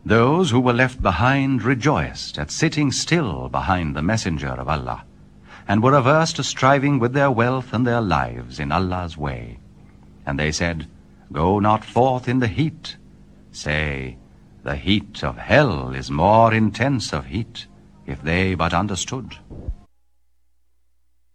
Those who were left behind rejoiced at sitting still behind the messenger of Allah, and were averse to striving with their wealth and their lives in Allah's way. And they said, Go not forth in the heat. Say, the heat of hell is more intense of heat, if they but understood.